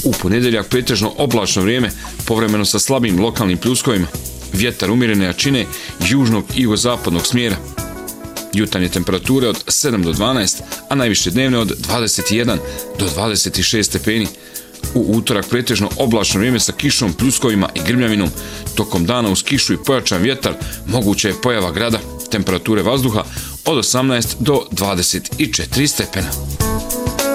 U ponedjeljak pretežno oblačno vrijeme, povremeno sa slabim lokalnim pljuskovima. Vjetar umjerene jačine južnog i jugozapadnog smjera. Jutarnje temperature od 7 do 12, a najviše dnevne od 21 do 26 stepeni. U utorak pretežno oblačno vrijeme sa kišom, pljuskovima i grmljavinom. Tokom dana uz kišu i pojačan vjetar moguća je pojava grada. Temperature vazduha od 18 do 24 stepena.